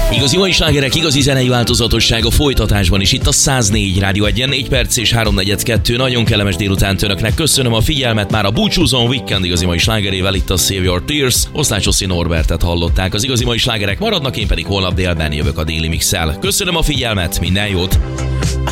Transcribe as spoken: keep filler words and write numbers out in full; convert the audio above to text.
Igazi mai slágerek, igazi zenei változatosság a folytatásban is itt a száz négy Rádió egyen, négy perc és három negyvenkettő. Nagyon kellemes délutánt önöknek. Köszönöm a figyelmet, már a búcsúzón Weekend igazi mai slágerével itt a Save Your Tears. Oszlácsoszi Norbertet hallották. Az igazi mai slágerek maradnak, én pedig holnap délben jövök a Déli Mix-el. Köszönöm a figyelmet, minden jót!